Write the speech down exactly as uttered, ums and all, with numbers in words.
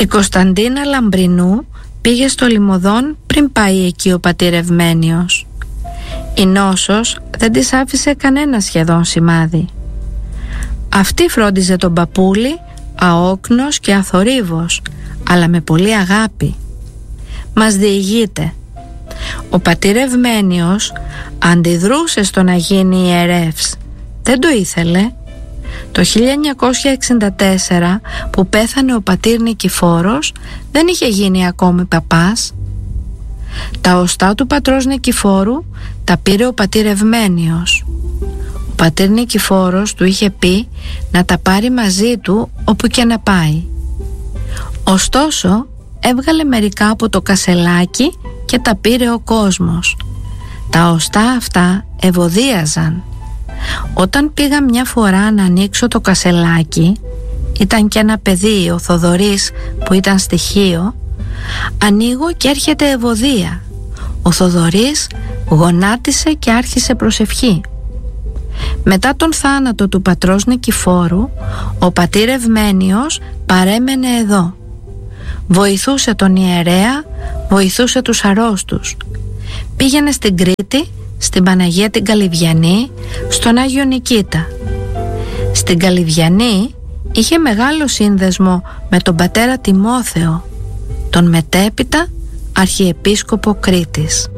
Η Κωνσταντίνα Λαμπρινού πήγε στο Λιμωδόν πριν πάει εκεί ο πατήρ Ευμένιος. Η νόσος δεν της άφησε κανένα σχεδόν σημάδι. Αυτή φρόντιζε τον παππούλη αόκνος και αθορύβος, αλλά με πολύ αγάπη. Μας διηγείται: ο πατήρ Ευμένιος αντιδρούσε στο να γίνει ιερεύς. Δεν το ήθελε. Το χίλια εννιακόσια εξήντα τέσσερα που πέθανε ο πατήρ Νικηφόρος δεν είχε γίνει ακόμη παπάς. Τα οστά του πατρός Νικηφόρου τα πήρε ο πατήρ Ευμένιος. Ο πατήρ Νικηφόρος του είχε πει να τα πάρει μαζί του όπου και να πάει. Ωστόσο έβγαλε μερικά από το κασελάκι και τα πήρε ο κόσμος. Τα οστά αυτά ευωδίαζαν. Όταν πήγα μια φορά να ανοίξω το κασελάκι, ήταν και ένα παιδί, ο Θοδωρής, που ήταν στοιχείο. Ανοίγω και έρχεται ευωδία. Ο Θοδωρής γονάτισε και άρχισε προσευχή. Μετά τον θάνατο του πατρός Νικηφόρου, ο πατήρ Ευμένιος παρέμενε εδώ. Βοηθούσε τον ιερέα, βοηθούσε τους αρρώστους. Πήγαινε στην Κρήτη, στην Παναγία την Καλυβιανή, στον Άγιο Νικήτα. Στην Καλυβιανή είχε μεγάλο σύνδεσμο με τον πατέρα Τιμόθεο, τον μετέπειτα Αρχιεπίσκοπο Κρήτης.